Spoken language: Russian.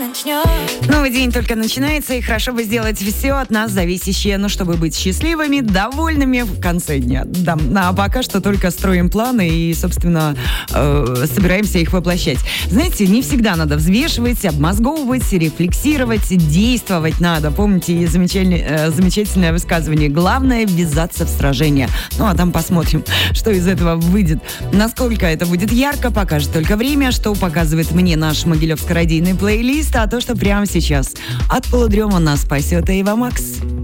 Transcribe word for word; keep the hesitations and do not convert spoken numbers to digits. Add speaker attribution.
Speaker 1: начнем.
Speaker 2: Новый день только начинается, и хорошо бы сделать все от нас зависящее, ну, чтобы быть счастливыми, довольными в конце дня. Да, а пока что только строим планы и, собственно, э, собираемся их воплощать. Знаете, не всегда надо взвешивать, обмозговывать, рефлексировать, действовать надо. Помните замечательное, э, замечательное высказывание: главное — ввязаться в сражение. Ну, а там посмотрим, что из этого выйдет. Насколько это будет ярко, покажет только время, что показывает мне наш могилевско-радийный плейлист, а то, что прямо сейчас от полудрема нас спасет Эйва Макс.